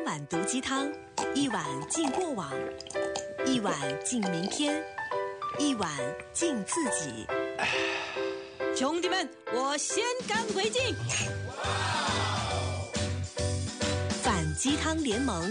碗毒鸡汤，一碗敬过往，一碗敬明天，一碗敬自己。 兄弟们，我先干为敬！ 反鸡汤联盟。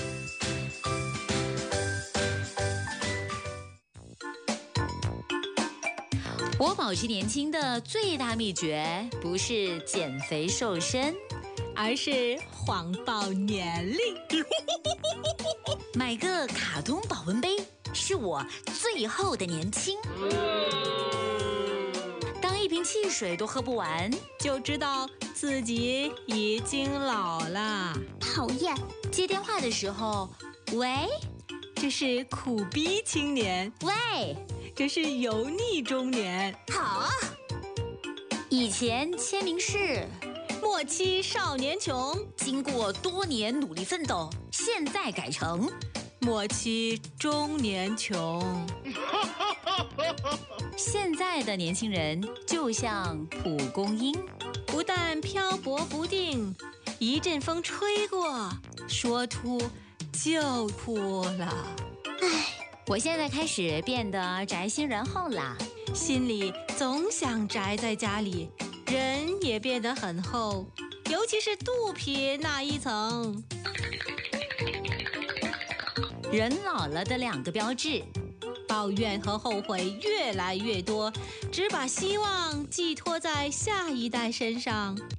我保持年轻的最大秘诀，不是减肥瘦身， 而是谎报年龄。 买个卡通保温杯，是我最后的年轻。当一瓶汽水都喝不完， 就知道自己已经老了。 讨厌！ 接电话的时候，喂， 这是苦逼青年。 喂， 这是油腻中年。 好啊！以前签名是末期少年穷， 经过多年努力奋斗，现在改成末期中年穷。 现在的年轻人就像蒲公英， 不但漂泊不定，一阵风吹过，说秃就秃了。 我现在开始变得宅心仁厚啦， 心里总想宅在家里，人也变得很厚，尤其是肚皮那一层。 人老了的2个标志， 抱怨和后悔越来越多，只把希望寄托在下一代身上。